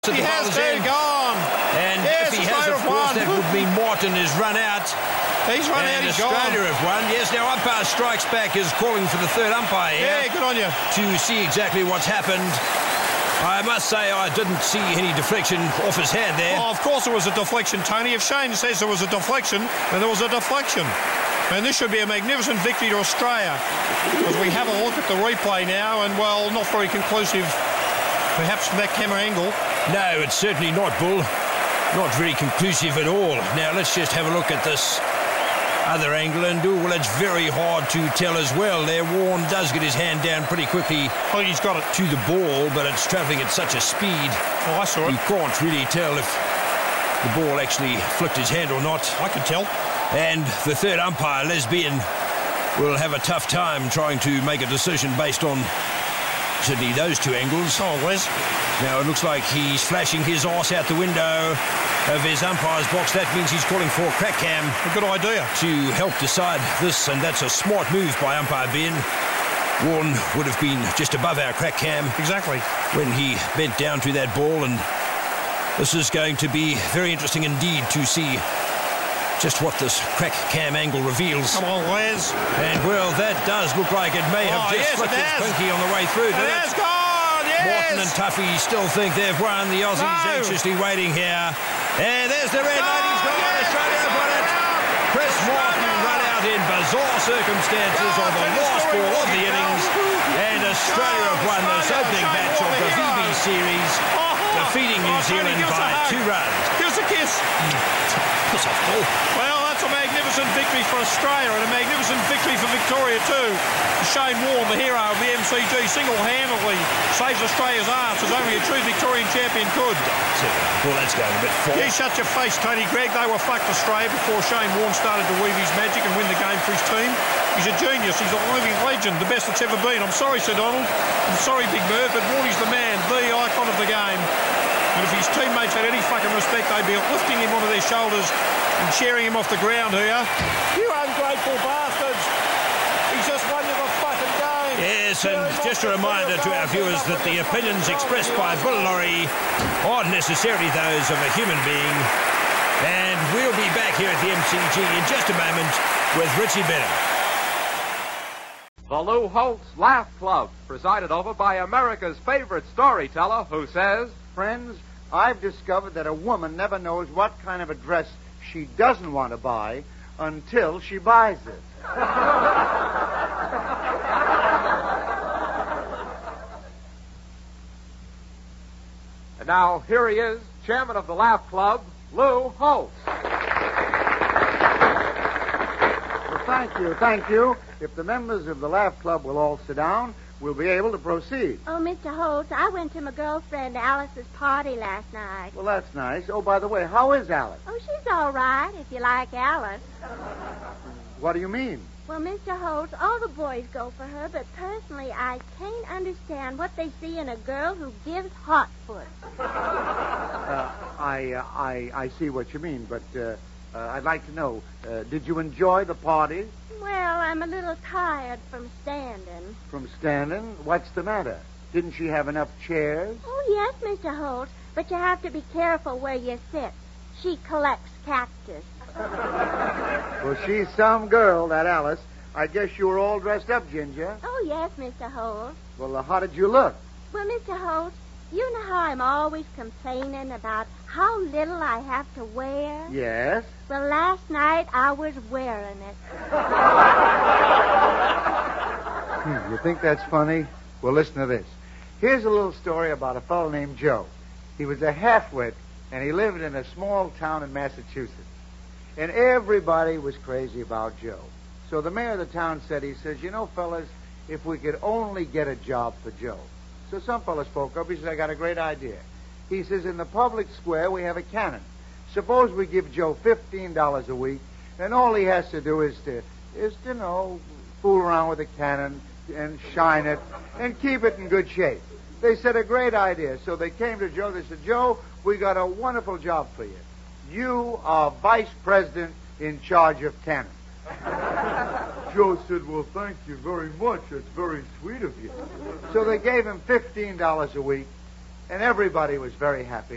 He has gone. And yes, if he has, of course, won. that would mean Martin has run out. He's run out, he's Australia gone. have won. Yes, now umpire strikes back is calling for the third umpire here. Yeah, good on you. To see exactly what's happened. I must say I didn't see any deflection off his hand there. Oh, of course it was a deflection, Tony. If Shane says there was a deflection, then there was a deflection. And this should be a magnificent victory to Australia. As we have a look at the replay now, and, well, not very conclusive, perhaps from that camera angle. No, it's certainly not, Bull. Not very conclusive at all. Now, let's just have a look at this other angle. And, well, it's very hard to tell as well. There, Warren does get his hand down pretty quickly. Oh, he's got it. To the ball, but it's travelling at such a speed. Oh, I saw it. You can't really tell if the ball actually flicked his hand or not. I can tell. And the third umpire, Lesbian, will have a tough time trying to make a decision based on certainly those two angles. Oh, Les. Now it looks like he's flashing his arse out the window of his umpire's box. That means he's calling for a crack cam. A good idea. To help decide this, and that's a smart move by umpire Ben. Warren would have been just above our crack cam. Exactly. When he bent down to that ball, and this is going to be very interesting indeed to see just what this crack cam angle reveals. Come on, Les. And, well, that does look like it may have just flicked his pinky on the way through. It has gone, yes! Morton and Tuffy still think they've won. The Aussies anxiously waiting here. And there's the red light. He's gone. Yes! Australia have won it. Chris Martin run out in bizarre circumstances on the last ball of the innings. And Australia have won this opening match of the VB series, defeating New Zealand by 2 runs. Give us a kiss. Piss off, Paul. Well, that's a magnificent victory for Australia and a magnificent victory for Victoria too. Shane Warne, the hero of the MCG, single-handedly saves Australia's arse as only a true Victorian champion could. Well, that's going a bit far. You shut your face, Tony Gregg. They were fucked Australia before Shane Warne started to weave his magic and win the game for his team. He's a genius. He's a living legend, the best that's ever been. I'm sorry, Sir Donald. I'm sorry, Big Merv, but Warnie's the man, the icon of the game. And if his teammates had any fucking respect, they'd be lifting him onto their shoulders and cheering him off the ground here. You ungrateful bastards! He's just won you the fucking game! Yes, and just a reminder to our viewers that the opinions expressed by Bill Laurie aren't necessarily those of a human being. And we'll be back here at the MCG in just a moment with Richie Bennett. The Lou Holtz Laugh Club, presided over by America's favorite storyteller who says, Friends, I've discovered that a woman never knows what kind of a dress she doesn't want to buy until she buys it. And now, here he is, chairman of the Laugh Club, Lou Holtz. Well, thank you. If the members of the Laugh Club will all sit down, we'll be able to proceed. Oh, Mr. Holtz, I went to my girlfriend Alice's party last night. Well, that's nice. Oh, by the way, how is Alice? Oh, she's all right, if you like Alice. What do you mean? Well, Mr. Holtz, all the boys go for her, but personally, I can't understand what they see in a girl who gives hot foot. I see what you mean, but I'd like to know, did you enjoy the party? Well, I'm a little tired from standing. From standing? What's the matter? Didn't she have enough chairs? Oh, yes, Mr. Holtz, but you have to be careful where you sit. She collects cactus. Well, she's some girl, that Alice. I guess you were all dressed up, Ginger. Oh, yes, Mr. Holtz. Well, how did you look? Well, Mr. Holtz, you know how I'm always complaining about how little I have to wear? Yes. Well, last night I was wearing it. You think that's funny? Well, listen to this. Here's a little story about a fellow named Joe. He was a half-wit, and he lived in a small town in Massachusetts. And everybody was crazy about Joe. So the mayor of the town said, he says, you know, fellas, if we could only get a job for Joe. So some fellow spoke up. He said, I got a great idea. He says, in the public square, we have a cannon. Suppose we give Joe $15 a week, and all he has to do is to fool around with the cannon and shine it and keep it in good shape. They said, a great idea. So they came to Joe. They said, Joe, we got a wonderful job for you. You are vice president in charge of cannon. Joe said, well, thank you very much. That's very sweet of you. So they gave him $15 a week, and everybody was very happy.